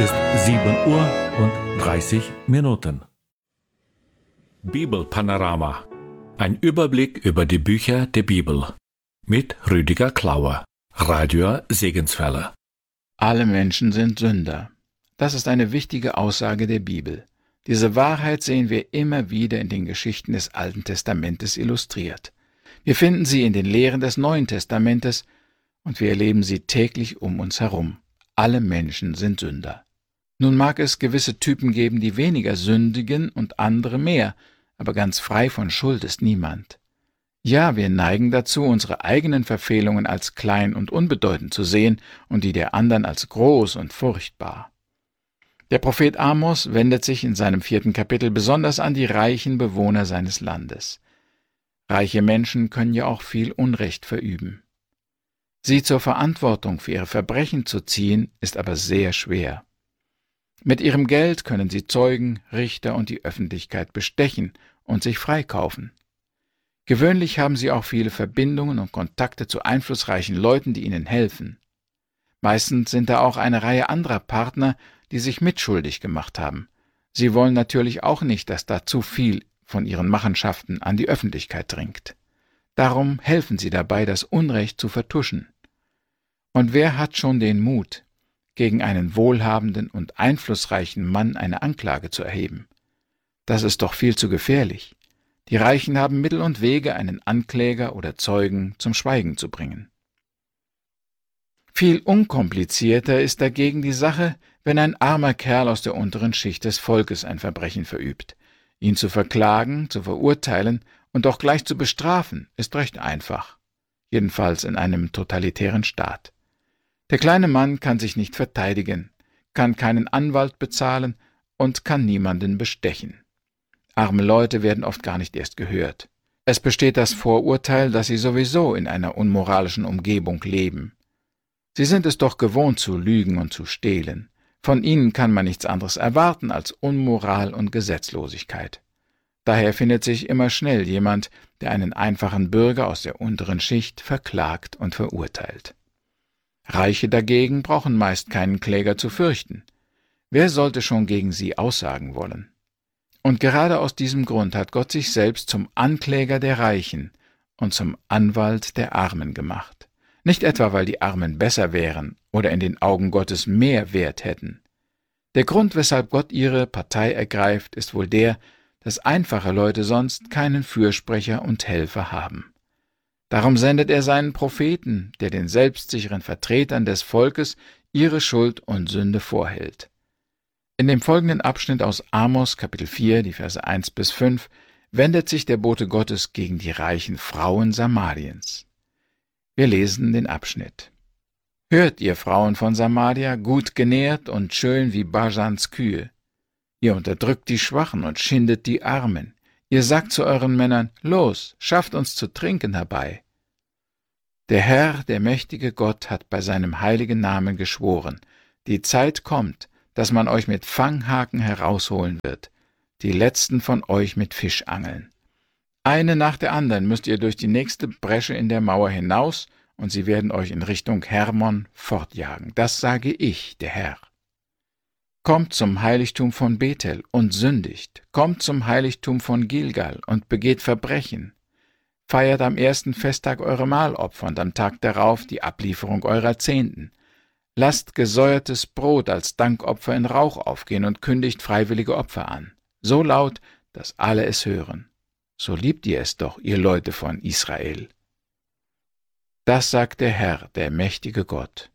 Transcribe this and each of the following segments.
ist 7:30 Uhr. Bibelpanorama. Ein Überblick über die Bücher der Bibel. Mit Rüdiger Klauer, Radio Segenswelle. Alle Menschen sind Sünder. Das ist eine wichtige Aussage der Bibel. Diese Wahrheit sehen wir immer wieder in den Geschichten des Alten Testamentes illustriert. Wir finden sie in den Lehren des Neuen Testamentes und wir erleben sie täglich um uns herum. Alle Menschen sind Sünder. Nun mag es gewisse Typen geben, die weniger sündigen und andere mehr, aber ganz frei von Schuld ist niemand. Ja, wir neigen dazu, unsere eigenen Verfehlungen als klein und unbedeutend zu sehen und die der anderen als groß und furchtbar. Der Prophet Amos wendet sich in seinem 4. Kapitel besonders an die reichen Bewohner seines Landes. Reiche Menschen können ja auch viel Unrecht verüben. Sie zur Verantwortung für ihre Verbrechen zu ziehen, ist aber sehr schwer. Mit ihrem Geld können sie Zeugen, Richter und die Öffentlichkeit bestechen und sich freikaufen. Gewöhnlich haben sie auch viele Verbindungen und Kontakte zu einflussreichen Leuten, die ihnen helfen. Meistens sind da auch eine Reihe anderer Partner, die sich mitschuldig gemacht haben. Sie wollen natürlich auch nicht, dass da zu viel von ihren Machenschaften an die Öffentlichkeit dringt. Darum helfen sie dabei, das Unrecht zu vertuschen. Und wer hat schon den Mut, gegen einen wohlhabenden und einflussreichen Mann eine Anklage zu erheben? Das ist doch viel zu gefährlich. Die Reichen haben Mittel und Wege, einen Ankläger oder Zeugen zum Schweigen zu bringen. Viel unkomplizierter ist dagegen die Sache, wenn ein armer Kerl aus der unteren Schicht des Volkes ein Verbrechen verübt. Ihn zu verklagen, zu verurteilen und auch gleich zu bestrafen, ist recht einfach. Jedenfalls in einem totalitären Staat. Der kleine Mann kann sich nicht verteidigen, kann keinen Anwalt bezahlen und kann niemanden bestechen. Arme Leute werden oft gar nicht erst gehört. Es besteht das Vorurteil, dass sie sowieso in einer unmoralischen Umgebung leben. Sie sind es doch gewohnt zu lügen und zu stehlen. Von ihnen kann man nichts anderes erwarten als Unmoral und Gesetzlosigkeit. Daher findet sich immer schnell jemand, der einen einfachen Bürger aus der unteren Schicht verklagt und verurteilt. Reiche dagegen brauchen meist keinen Kläger zu fürchten. Wer sollte schon gegen sie aussagen wollen? Und gerade aus diesem Grund hat Gott sich selbst zum Ankläger der Reichen und zum Anwalt der Armen gemacht. Nicht etwa, weil die Armen besser wären oder in den Augen Gottes mehr Wert hätten. Der Grund, weshalb Gott ihre Partei ergreift, ist wohl der, dass einfache Leute sonst keinen Fürsprecher und Helfer haben. Darum sendet er seinen Propheten, der den selbstsicheren Vertretern des Volkes ihre Schuld und Sünde vorhält. In dem folgenden Abschnitt aus Amos, Kapitel 4, die Verse 1-5, wendet sich der Bote Gottes gegen die reichen Frauen Samariens. Wir lesen den Abschnitt. Hört, ihr Frauen von Samaria, gut genährt und schön wie Bajans Kühe. Ihr unterdrückt die Schwachen und schindet die Armen. Ihr sagt zu euren Männern, los, schafft uns zu trinken herbei. Der Herr, der mächtige Gott, hat bei seinem heiligen Namen geschworen, die Zeit kommt, dass man euch mit Fanghaken herausholen wird, die letzten von euch mit Fischangeln. Eine nach der anderen müsst ihr durch die nächste Bresche in der Mauer hinaus, und sie werden euch in Richtung Hermon fortjagen. Das sage ich, der Herr. Kommt zum Heiligtum von Bethel und sündigt. Kommt zum Heiligtum von Gilgal und begeht Verbrechen. Feiert am 1. Festtag eure Mahlopfer und am Tag darauf die Ablieferung eurer Zehnten. Lasst gesäuertes Brot als Dankopfer in Rauch aufgehen und kündigt freiwillige Opfer an. So laut, dass alle es hören. So liebt ihr es doch, ihr Leute von Israel. Das sagt der Herr, der mächtige Gott.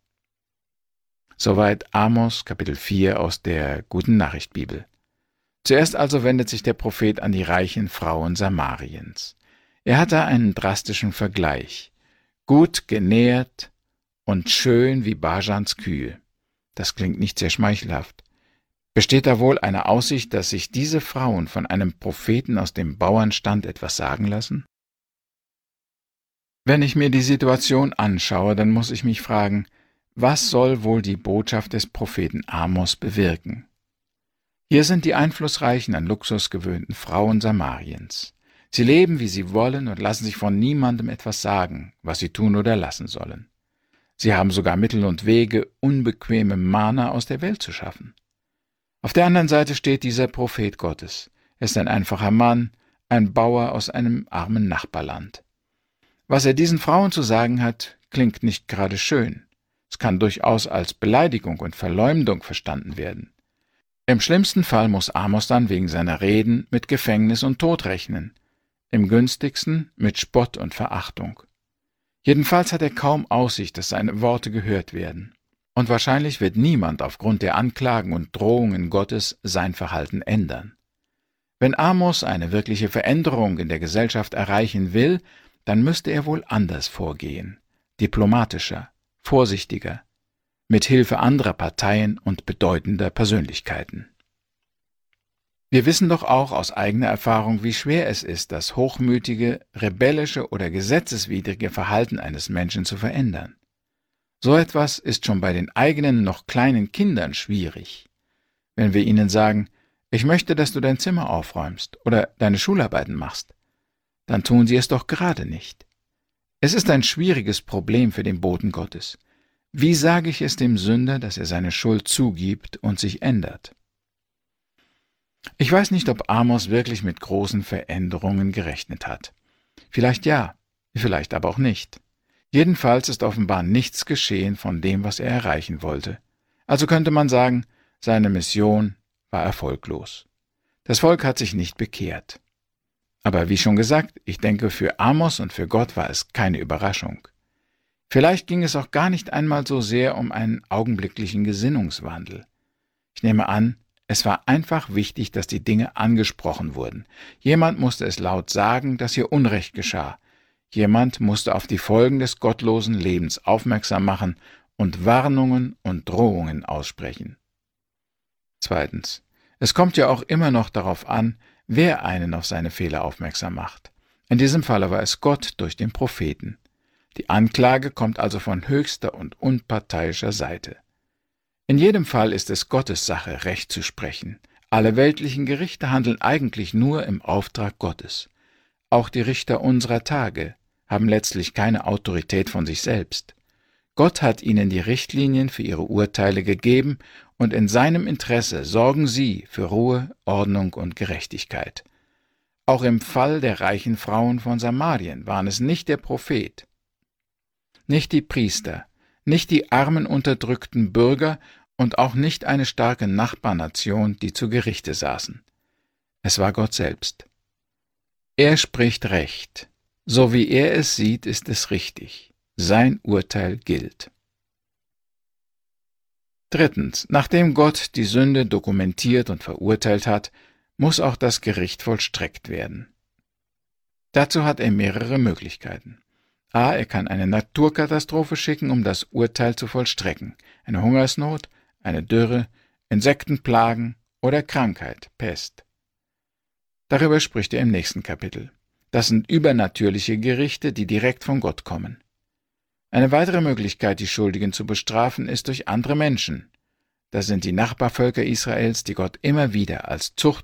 Soweit Amos, Kapitel 4 aus der Guten Nachricht Bibel. Zuerst also wendet sich der Prophet an die reichen Frauen Samariens. Er hat da einen drastischen Vergleich. Gut genährt und schön wie Bajans Kühe. Das klingt nicht sehr schmeichelhaft. Besteht da wohl eine Aussicht, dass sich diese Frauen von einem Propheten aus dem Bauernstand etwas sagen lassen? Wenn ich mir die Situation anschaue, dann muss ich mich fragen, was soll wohl die Botschaft des Propheten Amos bewirken? Hier sind die einflussreichen, an Luxus gewöhnten Frauen Samariens. Sie leben, wie sie wollen und lassen sich von niemandem etwas sagen, was sie tun oder lassen sollen. Sie haben sogar Mittel und Wege, unbequeme Mana aus der Welt zu schaffen. Auf der anderen Seite steht dieser Prophet Gottes. Er ist ein einfacher Mann, ein Bauer aus einem armen Nachbarland. Was er diesen Frauen zu sagen hat, klingt nicht gerade schön. Es kann durchaus als Beleidigung und Verleumdung verstanden werden. Im schlimmsten Fall muss Amos dann wegen seiner Reden mit Gefängnis und Tod rechnen, im günstigsten mit Spott und Verachtung. Jedenfalls hat er kaum Aussicht, dass seine Worte gehört werden. Und wahrscheinlich wird niemand aufgrund der Anklagen und Drohungen Gottes sein Verhalten ändern. Wenn Amos eine wirkliche Veränderung in der Gesellschaft erreichen will, dann müsste er wohl anders vorgehen, diplomatischer, vorsichtiger, mit Hilfe anderer Parteien und bedeutender Persönlichkeiten. Wir wissen doch auch aus eigener Erfahrung, wie schwer es ist, das hochmütige, rebellische oder gesetzeswidrige Verhalten eines Menschen zu verändern. So etwas ist schon bei den eigenen, noch kleinen Kindern schwierig. Wenn wir ihnen sagen, ich möchte, dass du dein Zimmer aufräumst oder deine Schularbeiten machst, dann tun sie es doch gerade nicht. Es ist ein schwieriges Problem für den Boten Gottes. Wie sage ich es dem Sünder, dass er seine Schuld zugibt und sich ändert? Ich weiß nicht, ob Amos wirklich mit großen Veränderungen gerechnet hat. Vielleicht ja, vielleicht aber auch nicht. Jedenfalls ist offenbar nichts geschehen von dem, was er erreichen wollte. Also könnte man sagen, seine Mission war erfolglos. Das Volk hat sich nicht bekehrt. Aber wie schon gesagt, ich denke, für Amos und für Gott war es keine Überraschung. Vielleicht ging es auch gar nicht einmal so sehr um einen augenblicklichen Gesinnungswandel. Ich nehme an, es war einfach wichtig, dass die Dinge angesprochen wurden. Jemand musste es laut sagen, dass hier Unrecht geschah. Jemand musste auf die Folgen des gottlosen Lebens aufmerksam machen und Warnungen und Drohungen aussprechen. Zweitens. Es kommt ja auch immer noch darauf an, wer einen auf seine Fehler aufmerksam macht. In diesem Falle war es Gott durch den Propheten. Die Anklage kommt also von höchster und unparteiischer Seite. In jedem Fall ist es Gottes Sache, Recht zu sprechen. Alle weltlichen Gerichte handeln eigentlich nur im Auftrag Gottes. Auch die Richter unserer Tage haben letztlich keine Autorität von sich selbst. Gott hat ihnen die Richtlinien für ihre Urteile gegeben und in seinem Interesse sorgen sie für Ruhe, Ordnung und Gerechtigkeit. Auch im Fall der reichen Frauen von Samarien waren es nicht der Prophet, nicht die Priester, nicht die armen unterdrückten Bürger und auch nicht eine starke Nachbarnation, die zu Gerichte saßen. Es war Gott selbst. Er spricht Recht. So wie er es sieht, ist es richtig. Sein Urteil gilt. Drittens. Nachdem Gott die Sünde dokumentiert und verurteilt hat, muss auch das Gericht vollstreckt werden. Dazu hat er mehrere Möglichkeiten. A. Er kann eine Naturkatastrophe schicken, um das Urteil zu vollstrecken. Eine Hungersnot, eine Dürre, Insektenplagen oder Krankheit, Pest. Darüber spricht er im nächsten Kapitel. Das sind übernatürliche Gerichte, die direkt von Gott kommen. Eine weitere Möglichkeit, die Schuldigen zu bestrafen, ist durch andere Menschen. Das sind die Nachbarvölker Israels, die Gott immer wieder als